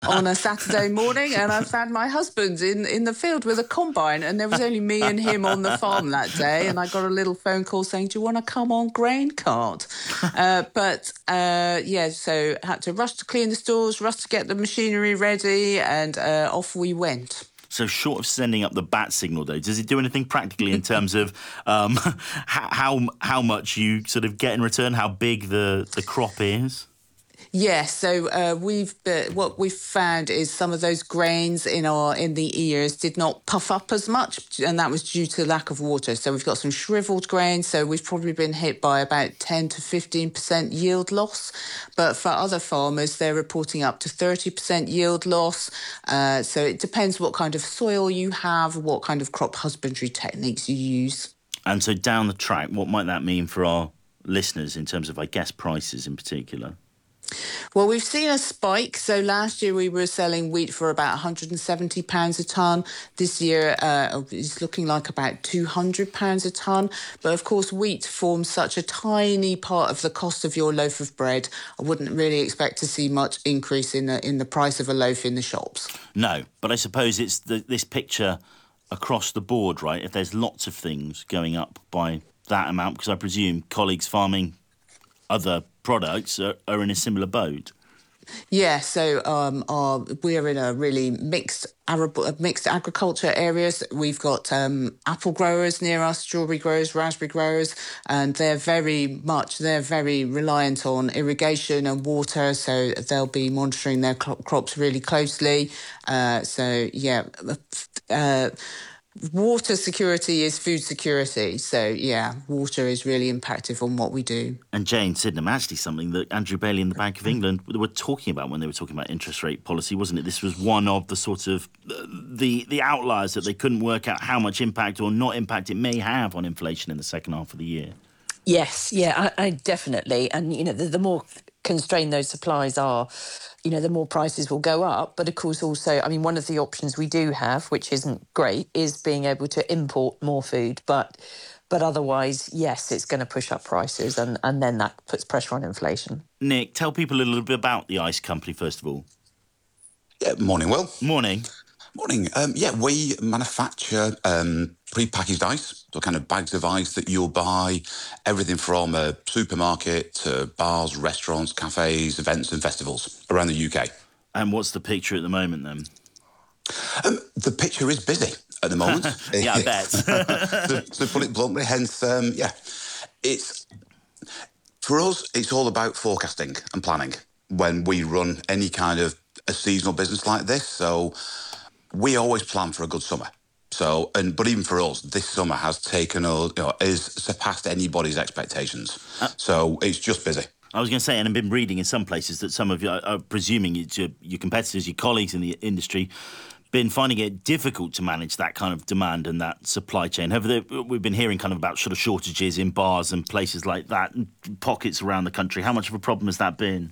on a Saturday morning, and I found my husband in the field with a combine, and there was only me and him on the farm that day, and I got a little phone call saying, "Do you want to come on grain cart?" So had to rush to clean the stores, rush to get the machinery ready, and off we went. So short of sending up the bat signal, though, does it do anything practically in terms of how much you sort of get in return, how big the crop is? Yes, so what we've found is some of those grains in the ears did not puff up as much, and that was due to lack of water. So we've got some shriveled grains, so we've probably been hit by about 10 to 15% yield loss. But for other farmers, they're reporting up to 30% yield loss. So it depends what kind of soil you have, what kind of crop husbandry techniques you use. And so down the track, what might that mean for our listeners in terms of, I guess, prices in particular? Well, we've seen a spike. So last year we were selling wheat for about £170 a tonne. This year it's looking like about £200 a tonne. But of course, wheat forms such a tiny part of the cost of your loaf of bread. I wouldn't really expect to see much increase in the price of a loaf in the shops. No, but I suppose it's this picture across the board, right? If there's lots of things going up by that amount, because I presume colleagues farming other products are in a similar boat. Yeah, so we're in a really mixed agriculture areas. We've got apple growers near us, strawberry growers, raspberry growers, and they're very reliant on irrigation and water, so they'll be monitoring their crops really closely. Water security is food security. So, yeah, water is really impactful on what we do. And Jane Sydenham, actually something that Andrew Bailey and the Bank of England were talking about when they were talking about interest rate policy, wasn't it? This was one of the sort of the outliers that they couldn't work out how much impact or not impact it may have on inflation in the second half of the year. Yes, yeah, I definitely. And, the more constrained those supplies are, the more prices will go up. But of course, also, one of the options we do have, which isn't great, is being able to import more food. But otherwise, yes, it's going to push up prices, and then that puts pressure on inflation. Nick, tell people a little bit about the ice company, first of all. Yeah, morning, Will. Morning. Morning. We manufacture pre-packaged ice, so kind of bags of ice that you'll buy, everything from a supermarket to bars, restaurants, cafes, events and festivals around the UK. And what's the picture at the moment, then? The picture is busy at the moment. Yeah, I bet. to put it bluntly, hence, it's... For us, it's all about forecasting and planning when we run any kind of a seasonal business like this. So we always plan for a good summer. But even for us, this summer has has surpassed anybody's expectations. So it's just busy. I was going to say, and I've been reading in some places that some of you are presuming it's your competitors, your colleagues in the industry, been finding it difficult to manage that kind of demand and that supply chain. We've been hearing kind of about sort of shortages in bars and places like that, and pockets around the country. How much of a problem has that been?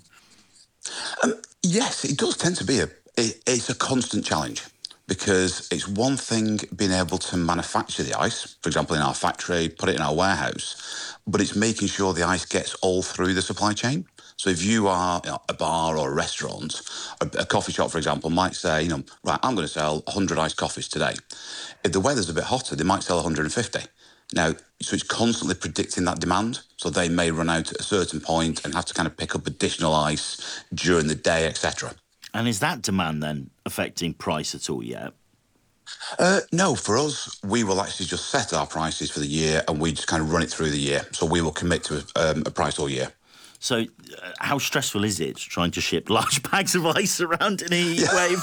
Yes, it does tend to be it's a constant challenge, because it's one thing being able to manufacture the ice, for example, in our factory, put it in our warehouse, but it's making sure the ice gets all through the supply chain. So if you are a bar or a restaurant, a coffee shop, for example, might say, right, I'm going to sell 100 iced coffees today. If the weather's a bit hotter, they might sell 150. Now, so it's constantly predicting that demand. So they may run out at a certain point and have to kind of pick up additional ice during the day, etc. And is that demand then affecting price at all yet? No, for us, we will actually just set our prices for the year and we just kind of run it through the year. So we will commit to a price all year. So how stressful is it trying to ship large bags of ice around in a heat wave?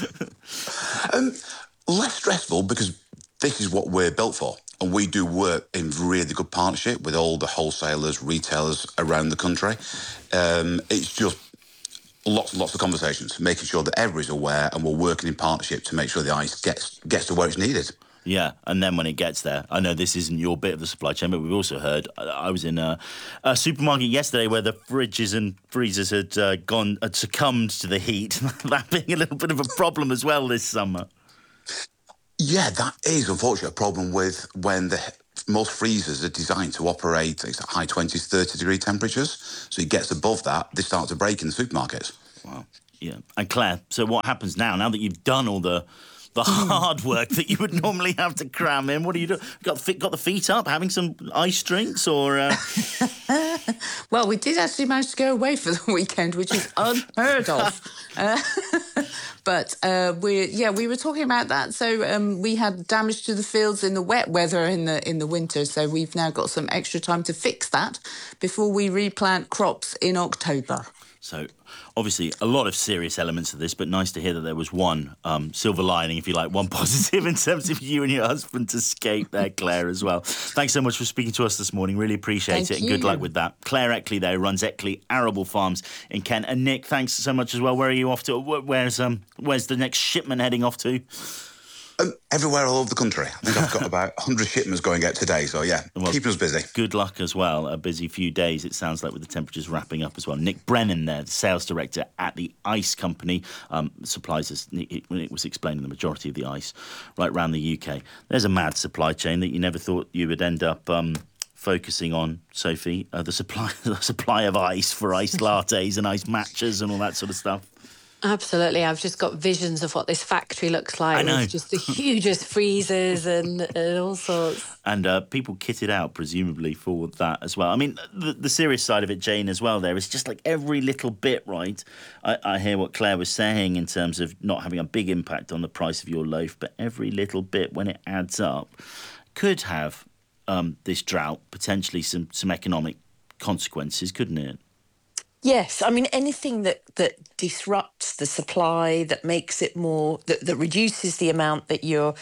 Less stressful, because this is what we're built for. And we do work in really good partnership with all the wholesalers, retailers around the country. It's just lots and lots of conversations, making sure that everybody's aware, and we're working in partnership to make sure the ice gets to where it's needed. Yeah, and then when it gets there, I know this isn't your bit of the supply chain, but we've also heard, I was in a supermarket yesterday where the fridges and freezers had succumbed to the heat, that being a little bit of a problem as well this summer. Yeah, that is unfortunately a problem with when most freezers are designed to operate at high 20s, 30 degree temperatures. So it gets above that, they start to break in the supermarkets. Wow. Yeah. And Claire, so what happens now that you've done all the hard work that you would normally have to cram in? What do you do? Got the feet up, having some ice drinks, or? Well, we did actually manage to go away for the weekend, which is unheard of. But we were talking about that. So we had damage to the fields in the wet weather in the winter. So we've now got some extra time to fix that before we replant crops in October. So, obviously, a lot of serious elements of this, but nice to hear that there was one silver lining, if you like, one positive in terms of you and your husband's escape there, Claire, as well. Thanks so much for speaking to us this morning. Really appreciate it, and good luck with that. Claire Eckley there, runs Eckley Arable Farms in Kent. And Nick, thanks so much as well. Where are you off to? Where's the next shipment heading off to? Everywhere all over the country. I think I've got about 100 shipments going out today. So, yeah, keeping us busy. Good luck as well. A busy few days, it sounds like, with the temperatures wrapping up as well. Nick Brennan there, the sales director at the Ice Company, supplies us, when it was explaining the majority of the ice right around the UK. There's a mad supply chain that you never thought you would end up focusing on, Sophie, the supply of ice for iced lattes and iced matchas and all that sort of stuff. Absolutely. I've just got visions of what this factory looks like. I know. With just the hugest freezers and all sorts. And people kitted out, presumably, for that as well. I mean, the serious side of it, Jane, as well, there is just like every little bit, right? I hear what Claire was saying in terms of not having a big impact on the price of your loaf, but every little bit, when it adds up, could have this drought potentially some economic consequences, couldn't it? Yes, I mean, anything that disrupts the supply, that makes it more, that reduces the amount that you're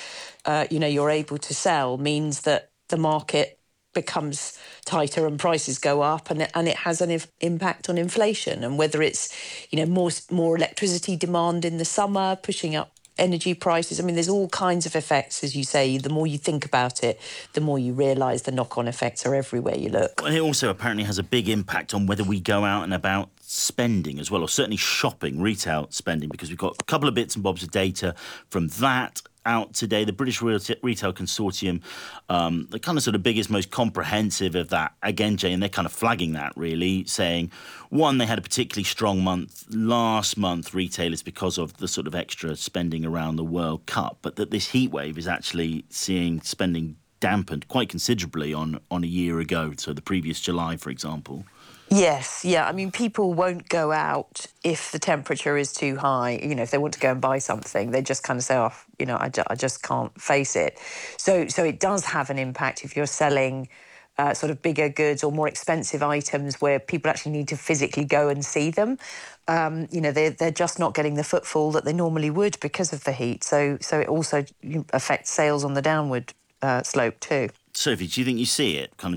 able to sell, means that the market becomes tighter and prices go up, and it has an impact on inflation. And whether it's, more electricity demand in the summer, pushing up energy prices. I mean, there's all kinds of effects, as you say. The more you think about it, the more you realise the knock-on effects are everywhere you look. Well, it also apparently has a big impact on whether we go out and about spending as well, or certainly shopping, retail spending, because we've got a couple of bits and bobs of data from that out today. The British Retail Consortium, the kind of sort of biggest, most comprehensive of that, again, Jay, and they're kind of flagging that, really, saying, one, they had a particularly strong month last month, retailers, because of the sort of extra spending around the World Cup, but that this heat wave is actually seeing spending dampened quite considerably on a year ago, so the previous July, for example. Yes, yeah. I mean, people won't go out if the temperature is too high. If they want to go and buy something, they just kind of say, I just can't face it. So it does have an impact if you're selling sort of bigger goods or more expensive items where people actually need to physically go and see them. They're just not getting the footfall that they normally would because of the heat. So it also affects sales on the downward slope too. Sophie, do you think you see it kind of